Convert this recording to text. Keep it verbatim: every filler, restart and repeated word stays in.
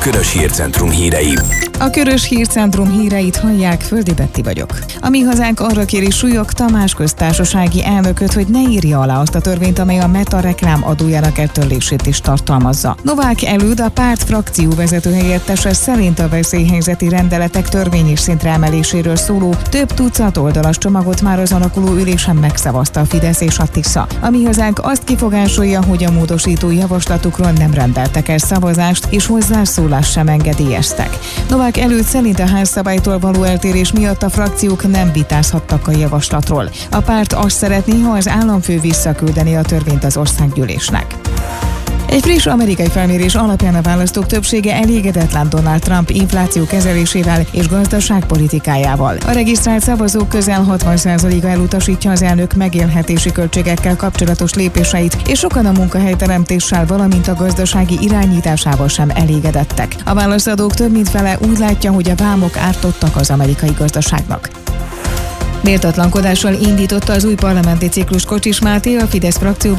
Körös Hírcentrum hírei. A Körös Hírcentrum híreit hallják, Földi Betti vagyok. A Mi Hazánk arra kéri Súlyog Tamás köztársasági elnököt, hogy ne írja alá azt a törvényt, amely a Meta reklám adójának eltörlését is tartalmazza. Novák Előd, a párt frakcióvezető helyettese szerint a veszélyhelyzeti rendeletek törvényes szintre emeléséről szóló több tucat oldalas csomagot már az alakuló ülésen megszavazta a Fidesz és a Tisza. A Mi Hazánk azt kifogásolja, hogy a módosító javaslatukról nem rendeltek el szavazást, és hozzászólást sem engedélyeztek. Novák Előd szerint a házszabálytól való eltérés miatt a frakciók nem vitázhattak a javaslatról. A párt azt szeretné, ha az államfő visszaküldeni a törvényt az országgyűlésnek. Egy friss amerikai felmérés alapján a választók többsége elégedetlen Donald Trump infláció kezelésével és gazdaságpolitikájával. A regisztrált szavazók közel hatvan százaléka elutasítja az elnök megélhetési költségekkel kapcsolatos lépéseit, és sokan a munkahelyteremtéssel, valamint a gazdasági irányításával sem elégedettek. A válaszadók több mint fele úgy látja, hogy a vámok ártottak az amerikai gazdaságnak. Méltatlankodással indította az új parlamenti ciklus Kocsis Máté, a Fidesz frakció